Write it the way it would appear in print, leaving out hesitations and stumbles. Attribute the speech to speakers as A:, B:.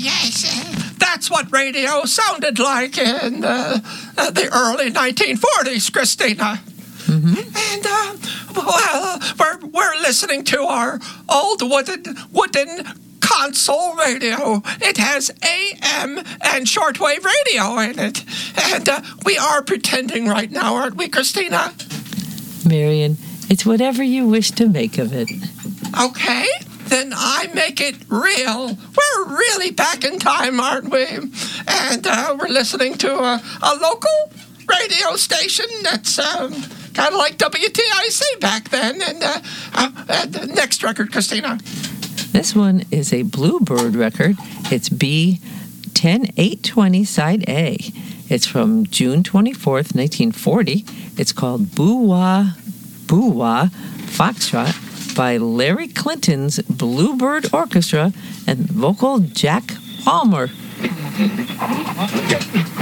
A: yes. That's what radio sounded like in the early 1940s, Christina. And, we're listening to our old wooden console radio. It has AM and shortwave radio in it. And we are pretending right now, aren't we, Christina?
B: Marion, it's whatever you wish to make of it.
A: Okay, then I make it real. We're really back in time, aren't we? And we're listening to a local radio station that's kind of like WTIC back then. And the next record, Christina.
B: This one is a Bluebird record. It's B10820 Side A. It's from June 24th, 1940. It's called Boo Wah Boo Wah Foxtrot by Larry Clinton's Bluebird Orchestra and vocal Jack Palmer.